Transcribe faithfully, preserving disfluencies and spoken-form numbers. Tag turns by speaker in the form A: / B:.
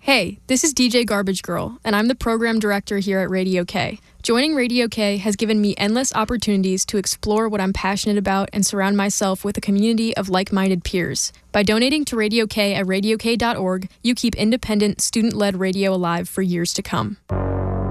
A: Hey, this is D J Garbage Girl, and I'm the program director here at Radio K. Joining Radio K has given me endless opportunities to explore what I'm passionate about and surround myself with a community of like-minded peers. By donating to Radio K at radio k dot org, you keep independent, student-led radio alive for years to come.